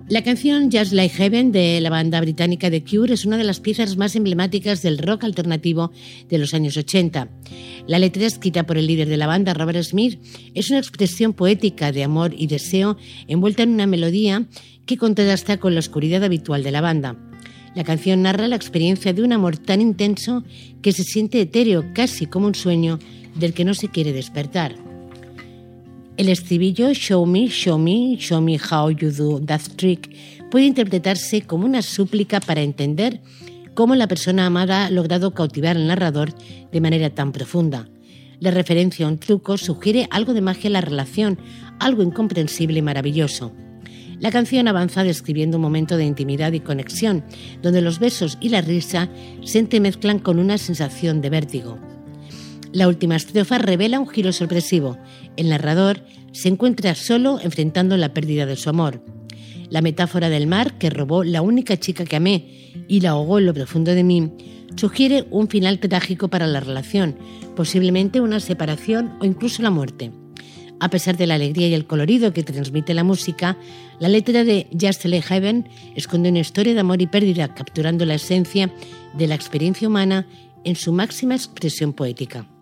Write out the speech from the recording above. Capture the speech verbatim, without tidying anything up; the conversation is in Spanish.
La canción Just Like Heaven de la banda británica The Cure es una de las piezas más emblemáticas del rock alternativo de los años ochenta. La letra, escrita por el líder de la banda, Robert Smith, es una expresión poética de amor y deseo envuelta en una melodía que contrasta con la oscuridad habitual de la banda. La canción narra la experiencia de un amor tan intenso que se siente etéreo, casi como un sueño del que no se quiere despertar. El estribillo "Show me, show me, show me how you do that trick" puede interpretarse como una súplica para entender cómo la persona amada ha logrado cautivar al narrador de manera tan profunda. La referencia a un truco sugiere algo de magia en la relación, algo incomprensible y maravilloso. La canción avanza describiendo un momento de intimidad y conexión, donde los besos y la risa se entremezclan con una sensación de vértigo. La última estrofa revela un giro sorpresivo. El narrador se encuentra solo enfrentando la pérdida de su amor. La metáfora del mar, que robó la única chica que amé y la ahogó en lo profundo de mí, sugiere un final trágico para la relación, posiblemente una separación o incluso la muerte. A pesar de la alegría y el colorido que transmite la música, la letra de Just Like Heaven esconde una historia de amor y pérdida, capturando la esencia de la experiencia humana en su máxima expresión poética.